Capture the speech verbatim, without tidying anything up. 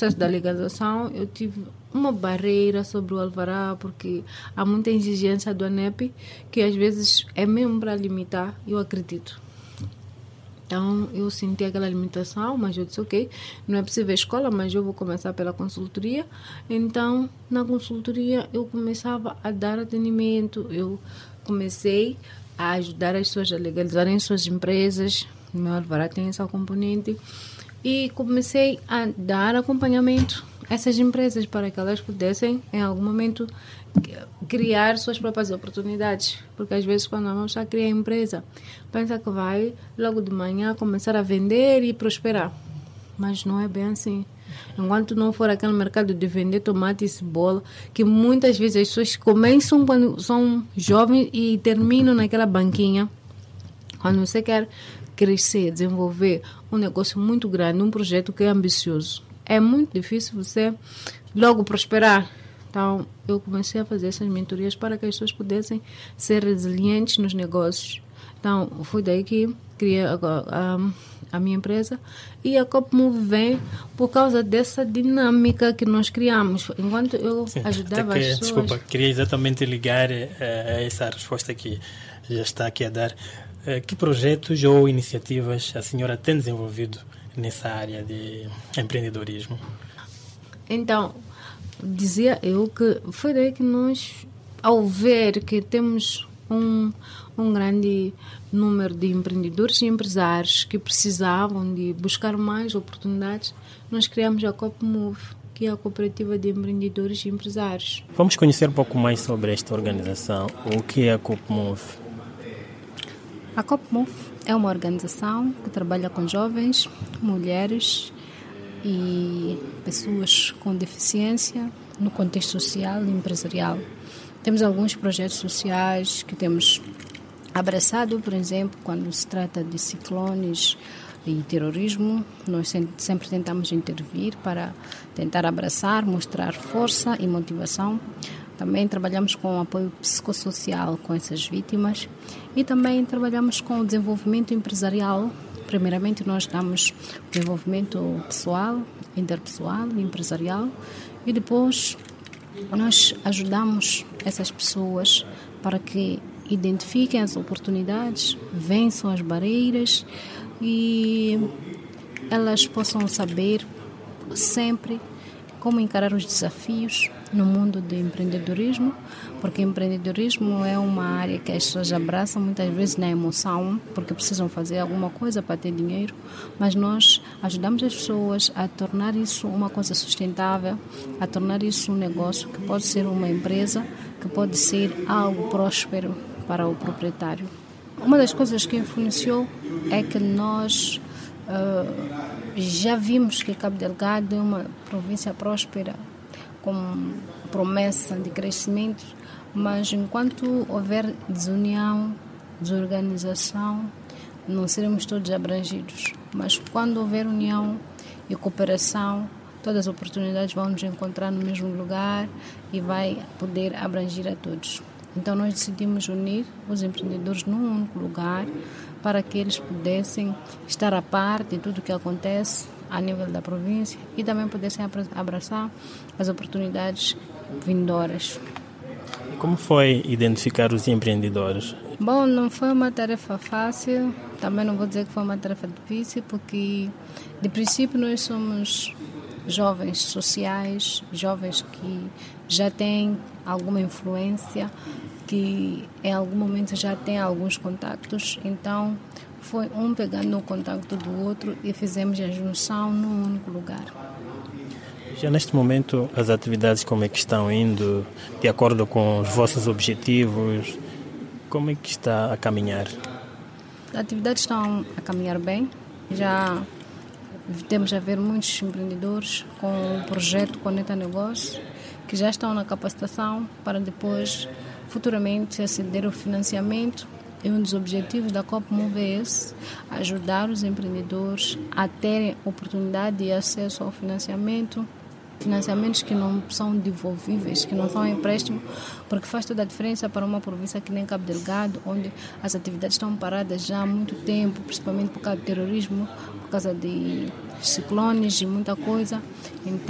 processo da legalização, eu tive uma barreira sobre o alvará, porque há muita exigência do ANEP, que às vezes é mesmo para limitar, eu acredito. Então, eu senti aquela limitação, mas eu disse, ok, não é possível a escola, mas eu vou começar pela consultoria. Então, na consultoria, eu começava a dar atendimento, eu comecei a ajudar as pessoas a legalizarem suas empresas, o meu alvará tem essa componente, e comecei a dar acompanhamento a essas empresas para que elas pudessem, em algum momento, criar suas próprias oportunidades. Porque às vezes, quando a mão já cria a empresa, pensa que vai logo de manhã começar a vender e prosperar. Mas não é bem assim. Enquanto não for aquele mercado de vender tomate e cebola, que muitas vezes as pessoas começam quando são jovens e terminam naquela banquinha. Quando você quer crescer, desenvolver um negócio muito grande, um projeto que é ambicioso, é muito difícil você logo prosperar. Então, eu comecei a fazer essas mentorias para que as pessoas pudessem ser resilientes nos negócios. Então, foi daí que criei a, a, a minha empresa. E a CoopMove vem por causa dessa dinâmica que nós criamos. Enquanto eu Sim, ajudava que, as pessoas... Desculpa, queria exatamente ligar uh, a essa resposta que já está aqui a dar. Uh, que projetos ou iniciativas a senhora tem desenvolvido nessa área de empreendedorismo? Então, dizia eu que foi daí que nós, ao ver que temos um, um grande número de empreendedores e empresários que precisavam de buscar mais oportunidades, nós criamos a CoopMove, que é a Cooperativa de Empreendedores e Empresários. Vamos conhecer um pouco mais sobre esta organização. O que é a CoopMove? A CoopMove é uma organização que trabalha com jovens, mulheres e pessoas com deficiência no contexto social e empresarial. Temos alguns projetos sociais que temos abraçado, por exemplo, quando se trata de ciclones e terrorismo, nós sempre tentamos intervir para tentar abraçar, mostrar força e motivação. Também trabalhamos com o apoio psicossocial com essas vítimas e também trabalhamos com o desenvolvimento empresarial. Primeiramente, nós damos desenvolvimento pessoal, interpessoal e empresarial e depois nós ajudamos essas pessoas para que identifiquem as oportunidades, vençam as barreiras e elas possam saber sempre como encarar os desafios no mundo do empreendedorismo, porque empreendedorismo é uma área que as pessoas abraçam muitas vezes na emoção, porque precisam fazer alguma coisa para ter dinheiro, mas nós ajudamos as pessoas a tornar isso uma coisa sustentável, a tornar isso um negócio que pode ser uma empresa, que pode ser algo próspero para o proprietário. Uma das coisas que influenciou é que nós uh, já vimos que Cabo Delgado é uma província próspera, com promessa de crescimento, mas enquanto houver desunião, desorganização, não seremos todos abrangidos. Mas quando houver união e cooperação, todas as oportunidades vão nos encontrar no mesmo lugar e vai poder abranger a todos. Então nós decidimos unir os empreendedores num único lugar para que eles pudessem estar a par de tudo o que acontece a nível da província e também pudessem abraçar as oportunidades vindouras. E como foi identificar os empreendedores? Bom, não foi uma tarefa fácil, também não vou dizer que foi uma tarefa difícil, porque de princípio nós somos jovens sociais, jovens que já têm alguma influência, que em algum momento já têm alguns contactos, então foi um pegando o contacto do outro e fizemos a junção num único lugar. Já neste momento, as atividades como é que estão indo, de acordo com os vossos objetivos? Como é que está a caminhar? As atividades estão a caminhar bem. Já temos a ver muitos empreendedores com o projeto Conecta Negócio, que já estão na capacitação para depois, futuramente, aceder ao financiamento. E um dos objetivos da CoopMove é esse, ajudar os empreendedores a terem oportunidade e acesso ao financiamento, financiamentos que não são devolvíveis, que não são empréstimo, porque faz toda a diferença para uma província que nem Cabo Delgado, onde as atividades estão paradas já há muito tempo, principalmente por causa do terrorismo, por causa de ciclones e muita coisa. Então,